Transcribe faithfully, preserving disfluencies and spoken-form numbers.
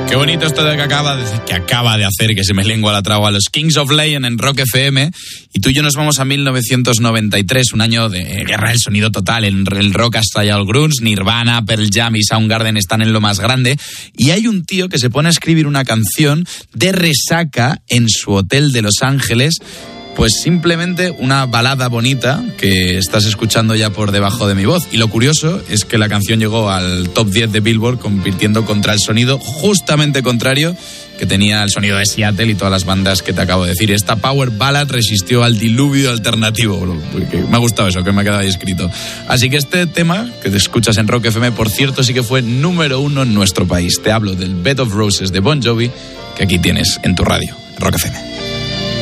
Qué bonito esto de que acaba de, que acaba de hacer, que se me lengua la traba, a los Kings of Leon en Rock F M. Y tú y yo nos vamos a mil novecientos noventa y tres, un año de guerra del sonido total. En el rock ha estallado el grunge, Nirvana, Pearl Jam y Soundgarden están en lo más grande. Y hay un tío que se pone a escribir una canción de resaca en su hotel de Los Ángeles. Pues simplemente una balada bonita que estás escuchando ya por debajo de mi voz. Y lo curioso es que la canción llegó al top diez de Billboard, compitiendo contra el sonido justamente contrario que tenía el sonido de Seattle y todas las bandas que te acabo de decir. Esta power ballad resistió al diluvio alternativo. Me ha gustado eso, que me ha quedado ahí escrito. Así que este tema que te escuchas en Rock F M, por cierto, sí que fue número uno en nuestro país. Te hablo del Bed of Roses de Bon Jovi, que aquí tienes en tu radio, Rock F M.